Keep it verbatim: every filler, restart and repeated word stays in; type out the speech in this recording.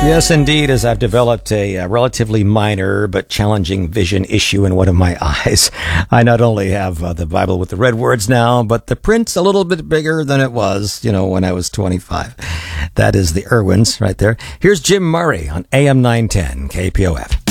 Yes, indeed, as I've developed a, uh relatively minor but challenging vision issue in one of my eyes. I not only have uh, the Bible with the red words now, but the print's a little bit bigger than it was, you know, when I was twenty-five. That is the Irwins right there. Here's Jim Murray on A M nine ten K P O F.